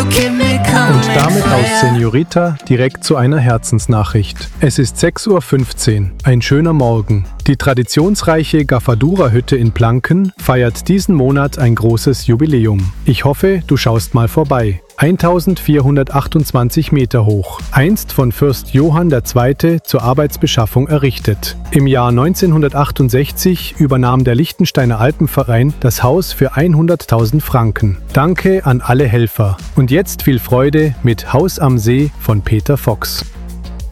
Und damit aus Senorita direkt zu einer Herzensnachricht. Es ist 6:15 Uhr, ein schöner Morgen. Die traditionsreiche Gafadura-Hütte in Planken feiert diesen Monat ein großes Jubiläum. Ich hoffe, du schaust mal vorbei. 1428 Meter hoch, einst von Fürst Johann II. Zur Arbeitsbeschaffung errichtet. Im Jahr 1968 übernahm der Liechtensteiner Alpenverein das Haus für 100.000 Franken. Danke an alle Helfer. Und jetzt viel Freude mit Haus am See von Peter Fox.